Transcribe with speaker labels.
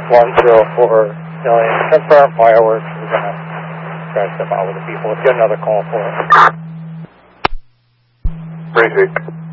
Speaker 1: 104 million. Confirm fireworks. We're going to try to step out with the people. Let's get another call for it.
Speaker 2: Briefing.